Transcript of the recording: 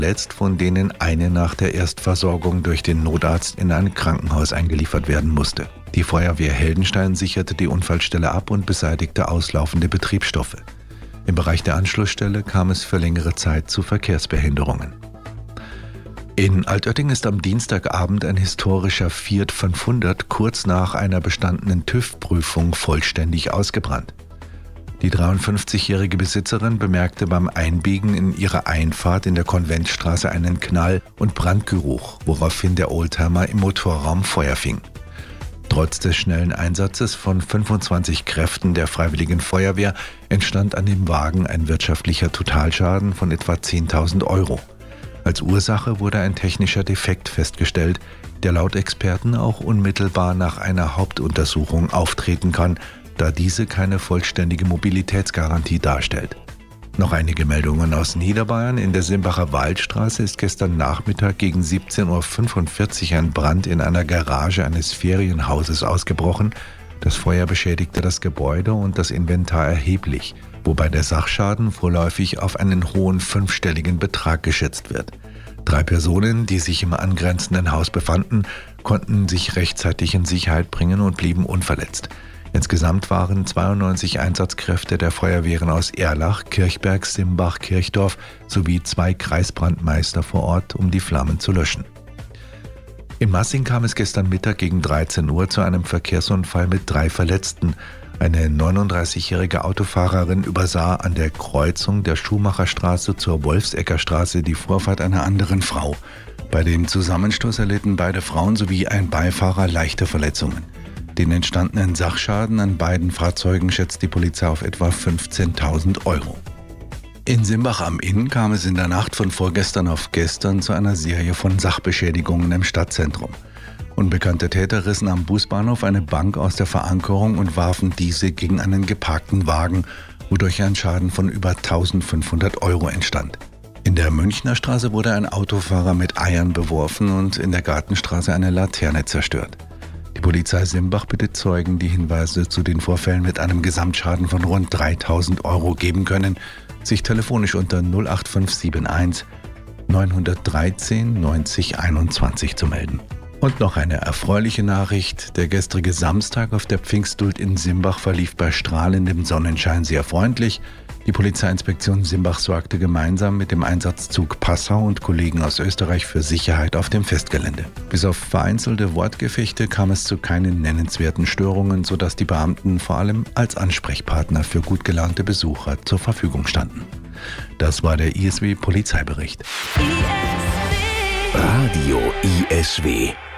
verletzt, von denen eine nach der Erstversorgung durch den Notarzt in ein Krankenhaus eingeliefert werden musste. Die Feuerwehr Heldenstein sicherte die Unfallstelle ab und beseitigte auslaufende Betriebsstoffe. Im Bereich der Anschlussstelle kam es für längere Zeit zu Verkehrsbehinderungen. In Altötting ist am Dienstagabend ein historischer Fiat 500 kurz nach einer bestandenen TÜV-Prüfung vollständig ausgebrannt. Die 53-jährige Besitzerin bemerkte beim Einbiegen in ihre Einfahrt in der Konventstraße einen Knall und Brandgeruch, woraufhin der Oldtimer im Motorraum Feuer fing. Trotz des schnellen Einsatzes von 25 Kräften der Freiwilligen Feuerwehr entstand an dem Wagen ein wirtschaftlicher Totalschaden von etwa 10.000 Euro. Als Ursache wurde ein technischer Defekt festgestellt, der laut Experten auch unmittelbar nach einer Hauptuntersuchung auftreten kann, da diese keine vollständige Mobilitätsgarantie darstellt. Noch einige Meldungen aus Niederbayern. In der Simbacher Waldstraße ist gestern Nachmittag gegen 17.45 Uhr ein Brand in einer Garage eines Ferienhauses ausgebrochen. Das Feuer beschädigte das Gebäude und das Inventar erheblich, wobei der Sachschaden vorläufig auf einen hohen 5-stelligen Betrag geschätzt wird. 3 Personen, die sich im angrenzenden Haus befanden, konnten sich rechtzeitig in Sicherheit bringen und blieben unverletzt. Insgesamt waren 92 Einsatzkräfte der Feuerwehren aus Erlach, Kirchberg, Simbach, Kirchdorf sowie 2 Kreisbrandmeister vor Ort, um die Flammen zu löschen. In Massing kam es gestern Mittag gegen 13 Uhr zu einem Verkehrsunfall mit 3 Verletzten. Eine 39-jährige Autofahrerin übersah an der Kreuzung der Schumacherstraße zur Wolfseckerstraße die Vorfahrt einer anderen Frau. Bei dem Zusammenstoß erlitten beide Frauen sowie ein Beifahrer leichte Verletzungen. Den entstandenen Sachschaden an beiden Fahrzeugen schätzt die Polizei auf etwa 15.000 Euro. In Simbach am Inn kam es in der Nacht von vorgestern auf gestern zu einer Serie von Sachbeschädigungen im Stadtzentrum. Unbekannte Täter rissen am Busbahnhof eine Bank aus der Verankerung und warfen diese gegen einen geparkten Wagen, wodurch ein Schaden von über 1.500 Euro entstand. In der Münchner Straße wurde ein Autofahrer mit Eiern beworfen und in der Gartenstraße eine Laterne zerstört. Die Polizei Simbach bittet Zeugen, die Hinweise zu den Vorfällen mit einem Gesamtschaden von rund 3.000 Euro geben können, sich telefonisch unter 08571 913 90 21 zu melden. Und noch eine erfreuliche Nachricht. Der gestrige Samstag auf der Pfingstduld in Simbach verlief bei strahlendem Sonnenschein sehr freundlich. Die Polizeiinspektion Simbach sorgte gemeinsam mit dem Einsatzzug Passau und Kollegen aus Österreich für Sicherheit auf dem Festgelände. Bis auf vereinzelte Wortgefechte kam es zu keinen nennenswerten Störungen, sodass die Beamten vor allem als Ansprechpartner für gut gelaunte Besucher zur Verfügung standen. Das war der ISW Polizeibericht. Radio ISW.